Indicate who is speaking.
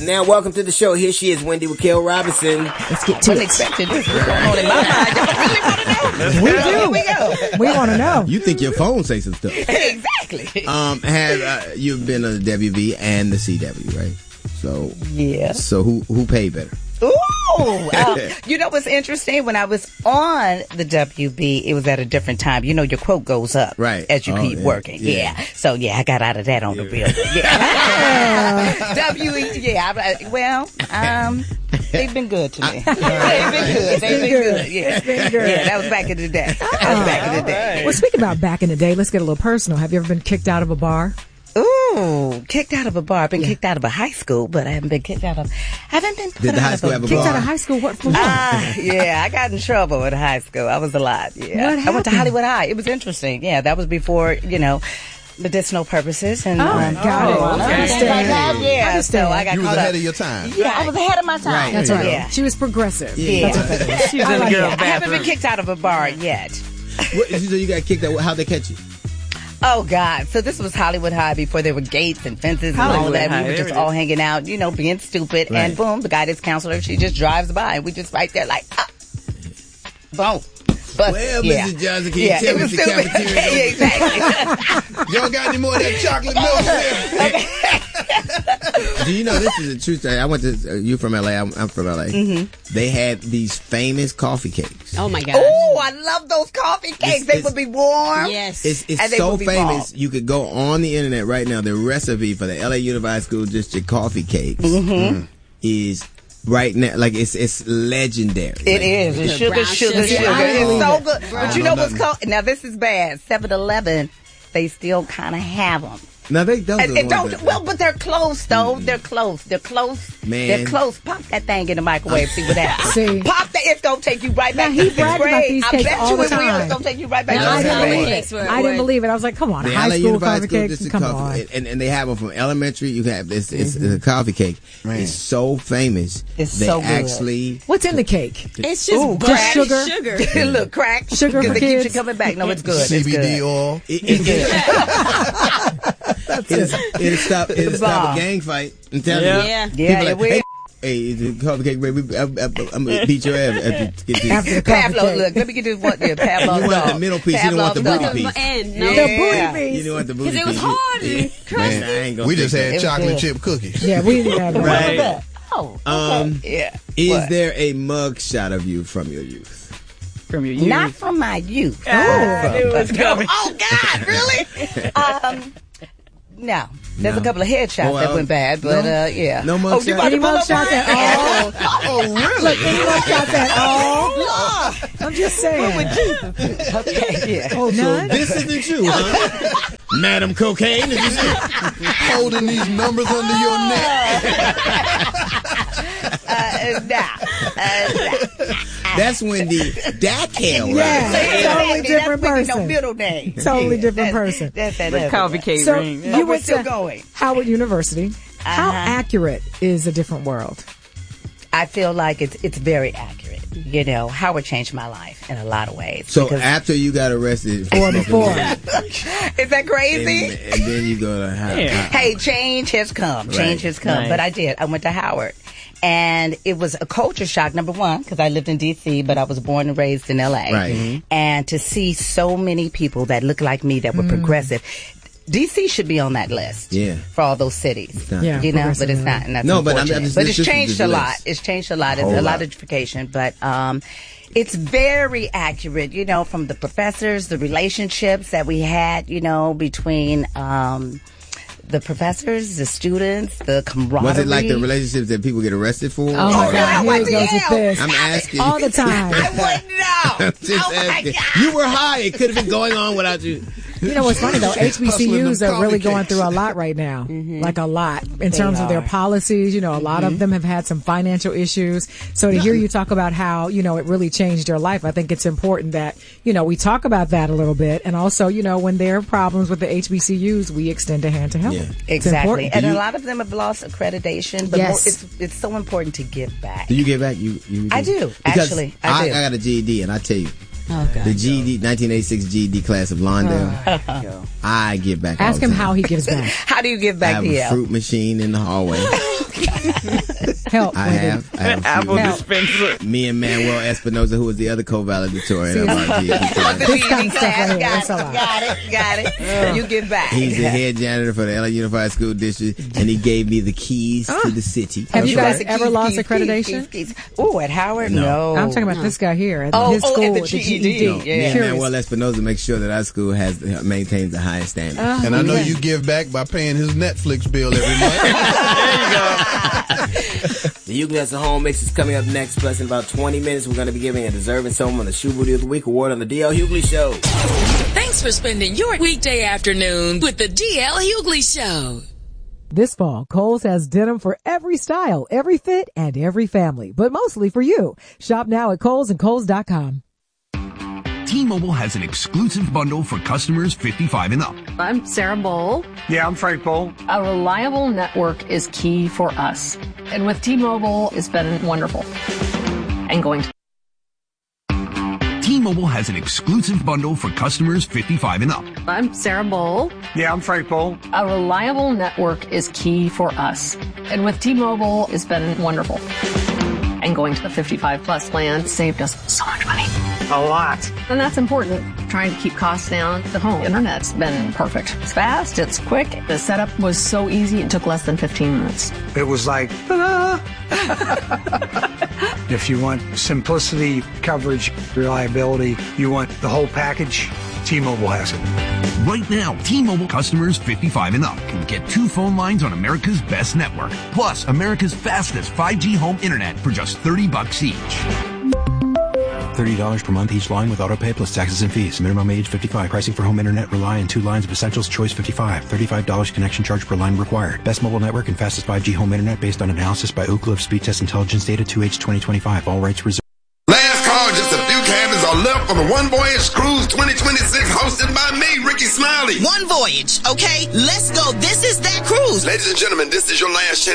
Speaker 1: Now, welcome to the show. Here she is, Wendy Raquel Robinson.
Speaker 2: Let's get to it.
Speaker 3: Unexpected. What's going on in my mind? Y'all really want to know?
Speaker 2: We do.
Speaker 3: Here we go.
Speaker 2: We want to know.
Speaker 4: You think your phone say some stuff.
Speaker 3: Exactly.
Speaker 4: Have you've been on the WB and the CW, right? So
Speaker 3: Yeah.
Speaker 4: So who paid better?
Speaker 3: Ooh, you know what's interesting? When I was on the WB, it was at a different time. You know, your quote goes up as you keep working. Yeah. So, I got out of that on the real. Yeah. They've been good to me. They've been good. Yeah. Yeah, that was back in the day.
Speaker 2: Well, speaking about back in the day, let's get a little personal. Have you ever been kicked out of a bar?
Speaker 3: Ooh, kicked out of a bar. I've been kicked out of a high school, but I haven't been kicked out of. Haven't been put
Speaker 4: Did the
Speaker 3: out
Speaker 4: high
Speaker 3: of
Speaker 4: school have a
Speaker 2: Kicked
Speaker 4: bar?
Speaker 2: out of high school? What for?
Speaker 3: Yeah, I got in trouble at high school. I was a lot. Yeah,
Speaker 2: What
Speaker 3: I went to
Speaker 2: happened?
Speaker 3: Hollywood High. It was interesting. Yeah, that was before medicinal purposes and.
Speaker 2: Got it.
Speaker 3: I understand. Yeah,
Speaker 2: Understand.
Speaker 3: so I got
Speaker 5: You was
Speaker 3: caught
Speaker 5: ahead
Speaker 3: up.
Speaker 5: of your time.
Speaker 3: Yeah, I was ahead of my time.
Speaker 4: Right.
Speaker 2: That's right.
Speaker 3: Yeah.
Speaker 2: She was progressive.
Speaker 3: Yeah.
Speaker 6: She's in the
Speaker 2: like
Speaker 6: girl's
Speaker 2: it.
Speaker 3: I haven't been
Speaker 6: bathroom.
Speaker 3: kicked out of a bar yet.
Speaker 4: So you got kicked out. How'd they catch you?
Speaker 3: Oh, God. So this was Hollywood High before there were gates and fences and all
Speaker 6: Hollywood
Speaker 3: that.
Speaker 6: High,
Speaker 3: We were
Speaker 6: there
Speaker 3: just
Speaker 6: it
Speaker 3: all
Speaker 6: is.
Speaker 3: hanging out, being stupid.
Speaker 4: Right.
Speaker 3: And boom, the guidance counselor, she just drives by and we just right there like, boom. But,
Speaker 4: Well, Mrs. Johnson, can you tell
Speaker 3: it
Speaker 4: me
Speaker 3: was
Speaker 4: if the
Speaker 3: stupid.
Speaker 4: cafeteria
Speaker 3: Yeah, exactly.
Speaker 4: Y'all got any more of that chocolate milk there? Do you know this is a true story? I went to you from LA. I'm from LA.
Speaker 3: Mm-hmm.
Speaker 4: They had these famous coffee cakes.
Speaker 7: Oh my gosh.
Speaker 3: Oh, I love those coffee cakes. They
Speaker 4: It's-
Speaker 3: would be warm.
Speaker 7: Yes.
Speaker 4: It's
Speaker 3: And they
Speaker 4: so
Speaker 3: will be
Speaker 4: famous.
Speaker 3: bomb.
Speaker 4: You could go on the internet right now. The recipe for the LA Unified School District coffee cakes is right now. Like it's legendary.
Speaker 3: It is. It's sugar,
Speaker 7: brown
Speaker 3: sugar,
Speaker 7: sugar.
Speaker 3: sugar. It's so good.
Speaker 5: I
Speaker 3: But you
Speaker 5: know
Speaker 3: know what's
Speaker 5: nothing.
Speaker 3: called? Now, this is bad. 7-Eleven, they still kind of have them.
Speaker 4: Now those are the
Speaker 3: And
Speaker 4: ones
Speaker 3: don't,
Speaker 4: that-
Speaker 3: but they're close, though. They're close. They're close.
Speaker 4: Man.
Speaker 3: They're close. Pop that thing in the microwave. See what happens.
Speaker 2: See.
Speaker 3: Pop that. It's going to take you right back
Speaker 2: Now,
Speaker 3: to
Speaker 2: he
Speaker 3: sixth
Speaker 2: bragged about
Speaker 3: grade.
Speaker 2: these
Speaker 3: I
Speaker 2: cakes
Speaker 3: bet
Speaker 2: all
Speaker 3: you
Speaker 2: the
Speaker 3: it will.
Speaker 2: time.
Speaker 3: It's going to take you right back
Speaker 7: No,
Speaker 3: to
Speaker 2: I
Speaker 3: sixth
Speaker 2: didn't
Speaker 3: grade.
Speaker 2: believe
Speaker 7: cakes were-
Speaker 2: I didn't believe it. I was like, come on, a
Speaker 4: The
Speaker 2: high
Speaker 4: LA
Speaker 2: school
Speaker 4: Unified
Speaker 2: coffee
Speaker 4: School
Speaker 2: cake?
Speaker 4: District
Speaker 2: Come
Speaker 4: coffee,
Speaker 2: on.
Speaker 4: and they have them from elementary. You have this. It's a coffee cake.
Speaker 5: Man.
Speaker 4: It's so famous.
Speaker 3: It's
Speaker 4: they
Speaker 3: so good.
Speaker 4: actually.
Speaker 2: What's in the cake?
Speaker 7: It's just
Speaker 3: Ooh,
Speaker 7: brown
Speaker 3: crack.
Speaker 7: sugar.
Speaker 3: Look, crack.
Speaker 2: Sugar for
Speaker 3: Because it keeps you
Speaker 2: kids.
Speaker 3: coming back. No, it's good. It's
Speaker 5: CBD
Speaker 3: good.
Speaker 5: oil.
Speaker 4: It'll stop a
Speaker 3: bomb.
Speaker 4: gang fight. I'm telling
Speaker 6: Yeah.
Speaker 4: you.
Speaker 7: Yeah.
Speaker 3: Yeah,
Speaker 4: People
Speaker 3: it will.
Speaker 4: hey, the coffee cake, baby. I'm gonna beat your ass after you get this.
Speaker 2: After the coffee
Speaker 3: Pavlov,
Speaker 2: cake.
Speaker 3: look, let me get this one there. Pavlov
Speaker 4: You want
Speaker 3: dog.
Speaker 4: the middle piece, you don't want the
Speaker 3: Pavlov
Speaker 4: booty
Speaker 3: dog.
Speaker 4: piece.
Speaker 7: And no.
Speaker 3: Yeah.
Speaker 2: The booty piece.
Speaker 4: You know what the booty
Speaker 7: Because it was
Speaker 4: piece
Speaker 7: hard
Speaker 4: is.
Speaker 7: and
Speaker 4: Man, I ain't gonna
Speaker 5: We just
Speaker 4: take
Speaker 5: had
Speaker 3: It was
Speaker 5: chocolate
Speaker 3: good.
Speaker 5: chip cookies.
Speaker 2: Yeah, we didn't have that.
Speaker 6: Right.
Speaker 3: Oh,
Speaker 4: that.
Speaker 3: yeah.
Speaker 4: Is
Speaker 3: What?
Speaker 4: there a mug shot of you from your youth?
Speaker 6: From your youth.
Speaker 3: Not from my youth.
Speaker 6: I knew it was coming.
Speaker 3: Oh, God, really? No. There's
Speaker 4: No.
Speaker 3: a couple of headshots
Speaker 4: Oh,
Speaker 3: that went bad, but yeah.
Speaker 4: No mug
Speaker 3: Oh, you
Speaker 4: shot?
Speaker 3: about to
Speaker 2: Any
Speaker 3: pull
Speaker 2: mug
Speaker 3: up
Speaker 2: shots
Speaker 3: mine?
Speaker 2: at all?
Speaker 5: Oh, really?
Speaker 2: Look, any mug shots at all? I'm just saying.
Speaker 3: Okay, yeah.
Speaker 2: Oh, none?
Speaker 4: This isn't you, huh? Madam Cocaine? Is this you?
Speaker 5: Holding these numbers under your neck.
Speaker 4: That's Wendy Dackel, right?
Speaker 2: Yeah, totally different
Speaker 3: No
Speaker 2: person.
Speaker 3: middle name.
Speaker 2: Totally different person.
Speaker 3: That's
Speaker 6: The coffee cake
Speaker 2: So
Speaker 6: ring.
Speaker 2: you
Speaker 3: we're
Speaker 2: went
Speaker 3: still
Speaker 2: to
Speaker 3: going.
Speaker 2: Howard University. How
Speaker 3: Uh-huh.
Speaker 2: accurate is a different world?
Speaker 3: I feel like it's very accurate. You know, Howard changed my life in a lot of ways.
Speaker 4: So
Speaker 3: because-
Speaker 4: after you got arrested,
Speaker 2: 44.
Speaker 3: is that crazy?
Speaker 4: and then you go to Howard.
Speaker 3: Hey, change has come. Change has come.
Speaker 6: Right.
Speaker 3: But I did. I went to Howard. And it was a culture shock, number one, because I lived in D.C., but I was born and raised in L.A.
Speaker 4: Right. Mhm.
Speaker 3: And to see so many people that look like me that were progressive. D.C. should be on that list.
Speaker 4: Yeah.
Speaker 3: For all those cities.
Speaker 4: not.
Speaker 2: Yeah,
Speaker 3: You know, but it's
Speaker 2: progressive.
Speaker 3: not. And that's
Speaker 4: No, but I'm
Speaker 3: unfortunate.
Speaker 4: just-
Speaker 3: But
Speaker 4: this
Speaker 3: it's
Speaker 4: is
Speaker 3: changed
Speaker 4: the
Speaker 3: a lot.
Speaker 4: list.
Speaker 3: It's changed a lot. It's
Speaker 4: Whole
Speaker 3: a lot
Speaker 4: lot.
Speaker 3: of education. But it's very accurate, you know, from the professors, the relationships that we had, you know, between the professors, the students, the camaraderie.
Speaker 4: Was it like the relationships that people get arrested for?
Speaker 2: Oh my
Speaker 3: no,
Speaker 2: God,
Speaker 3: what
Speaker 2: here he
Speaker 3: the
Speaker 2: goes with
Speaker 3: hell?
Speaker 2: this.
Speaker 4: I'm asking.
Speaker 2: All the time.
Speaker 3: I wouldn't know.
Speaker 4: I'm just
Speaker 3: Oh, my
Speaker 4: asking.
Speaker 3: God.
Speaker 4: You were high. It could have been going on without you.
Speaker 2: You know what's funny though?
Speaker 5: Hustling
Speaker 2: HBCUs
Speaker 5: them
Speaker 2: are really
Speaker 5: coffee
Speaker 2: going
Speaker 5: cakes.
Speaker 2: through a lot right now, like a lot in terms of their
Speaker 3: are.
Speaker 2: policies. You know, a lot of them have had some financial issues. So to hear you talk about how you know it really changed your life, I think it's important that you know we talk about that a little bit, and also you know when there are problems with the HBCUs, we extend a hand to help.
Speaker 4: Yeah.
Speaker 2: It's
Speaker 3: Exactly.
Speaker 2: important.
Speaker 3: And
Speaker 4: Do
Speaker 3: a
Speaker 4: you-
Speaker 3: lot of them have lost accreditation, but
Speaker 2: Yes.
Speaker 3: it's so important to give back.
Speaker 4: Do you give back? You
Speaker 3: I do,
Speaker 4: Because
Speaker 3: actually. I do.
Speaker 4: I got a GED, and I tell you,
Speaker 7: Oh, God.
Speaker 4: the GED 1986 GED class of Lawndale, I give back.
Speaker 2: Ask
Speaker 4: all the
Speaker 2: him
Speaker 4: time.
Speaker 2: how he gives back.
Speaker 3: How do you give
Speaker 4: I
Speaker 3: back
Speaker 4: have
Speaker 3: to
Speaker 4: a
Speaker 3: you?
Speaker 4: fruit machine in the hallway.
Speaker 2: Help.
Speaker 4: I have
Speaker 6: Apple dispenser.
Speaker 4: Me and Manuel Espinosa, who was the other co-valedictorian of our GED class.
Speaker 2: This kind of stuff right here. That's a lot.
Speaker 3: Got it. You get back.
Speaker 4: He's the head janitor for the LA Unified School District, and he gave me the keys to the city.
Speaker 2: Have you guys ever lost accreditation?
Speaker 3: Oh, at Howard? No.
Speaker 2: I'm talking about this guy here at his school
Speaker 3: at the
Speaker 2: with
Speaker 3: GED.
Speaker 2: the GED.
Speaker 4: Me and Manuel Espinosa make sure that our school maintains the highest standard.
Speaker 5: And I know you give back by paying his Netflix bill every month.
Speaker 1: The Hughley Has a Home Mix is coming up next. Plus, in about 20 minutes, we're going to be giving a deserving someone the Shoe Booty of the Week award on the DL Hughley Show.
Speaker 7: Thanks for spending your weekday afternoon with the DL Hughley Show.
Speaker 2: This fall, Kohl's has denim for every style, every fit, and every family, but mostly for you. Shop now at Kohl's and Kohl's.com.
Speaker 8: T-Mobile has an exclusive bundle for customers 55 and up.
Speaker 9: I'm Sarah Bowl.
Speaker 10: Yeah, I'm Frank Bowl.
Speaker 9: A reliable network is key for us. And with T-Mobile, it's been wonderful. And going to
Speaker 8: T-Mobile has an exclusive bundle for customers 55 and up.
Speaker 9: I'm Sarah Bowl.
Speaker 10: Yeah, I'm Frank Bowl.
Speaker 9: A reliable network is key for us. And with T-Mobile, it's been wonderful. And going to the 55 plus plan saved us so much money.
Speaker 10: A lot.
Speaker 9: And that's important. Trying to keep costs down. The home internet's been perfect. It's fast, it's quick. The setup was so easy, it took less than 15 minutes.
Speaker 10: It was like, if you want simplicity, coverage, reliability, you want the whole package, T-Mobile has it.
Speaker 8: Right now, T-Mobile customers 55 and up can get 2 phone lines on America's best network, plus America's fastest 5G home internet for just $30 each.
Speaker 11: $30 per month each line with autopay plus taxes and fees. Minimum age 55. Pricing for home internet rely on 2 lines of Essentials Choice 55. $35 connection charge per line required. Best mobile network and fastest 5G home internet based on analysis by Ookla of Speed Test Intelligence data 2H 2025. All rights reserved.
Speaker 12: Last call, just a few cabins are left for the One Voyage Cruise 2026 hosted by me, Ricky Smiley.
Speaker 13: One Voyage, okay? Let's go. This is that cruise.
Speaker 12: Ladies and gentlemen, this is your last chance